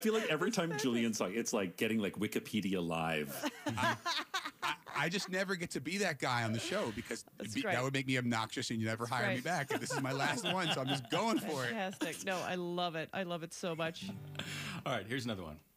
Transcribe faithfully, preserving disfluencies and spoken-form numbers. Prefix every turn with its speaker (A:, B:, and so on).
A: feel like every time Julian's like, it's like getting like Wikipedia Live.
B: I, I just never get to be that guy on the show because be, that would make me obnoxious and you never hire
C: right.
B: me back. And this is my last one, so I'm just going for it.
C: Fantastic. No, I love it. I love it so much.
D: All right, here's another one.